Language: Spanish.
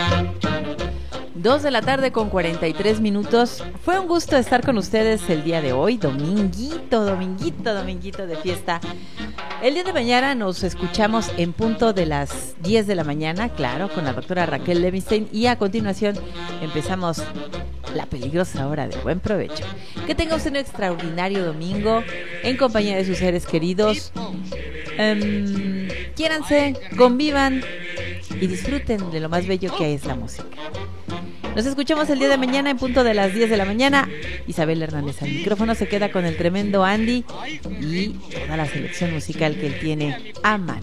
2 de la tarde con 43 minutos. Fue un gusto estar con ustedes el día de hoy, dominguito de fiesta. El día de mañana nos escuchamos en punto de las 10 de la mañana, claro, con la doctora Raquel Levinstein, y a continuación empezamos la peligrosa hora de buen provecho. Que tenga usted un extraordinario domingo en compañía de sus seres queridos. Quiéranse, convivan y disfruten de lo más bello que es la música. Nos escuchamos el día de mañana en punto de las 10 de la mañana. Isabel Hernández al micrófono se queda con el tremendo Andy y toda la selección musical que él tiene a mano.